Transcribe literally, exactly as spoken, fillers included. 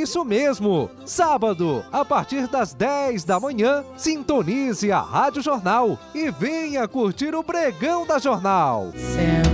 Isso mesmo! Sábado, a partir das dez da manhã, sintonize a Rádio Jornal e venha curtir o Pregão da Jornal. Sempre